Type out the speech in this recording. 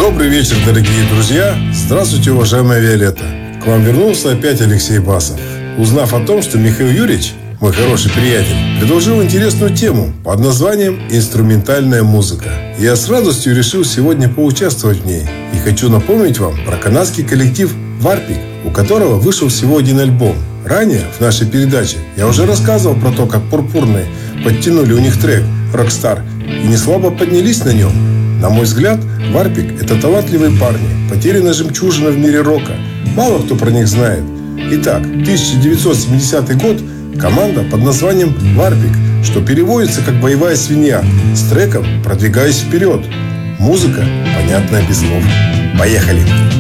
Добрый вечер, дорогие друзья! Здравствуйте, уважаемая Виолетта! К вам вернулся опять Алексей Басов. Узнав о том, что Михаил Юрьевич, мой хороший приятель, предложил интересную тему под названием «Инструментальная музыка». Я с радостью решил сегодня поучаствовать в ней. И хочу напомнить вам про канадский коллектив «Варпик», у которого вышел всего один альбом. Ранее в нашей передаче я уже рассказывал про то, как Пурпурные подтянули у них трек «Рокстар» и не слабо поднялись на нем. На мой взгляд, Варпик – это талантливые парни, потерянная жемчужина в мире рока. Мало кто про них знает. Итак, 1970 год, команда под названием «Варпик», что переводится как «боевая свинья», с треком «Продвигаясь вперед». Музыка понятная без слов. Поехали!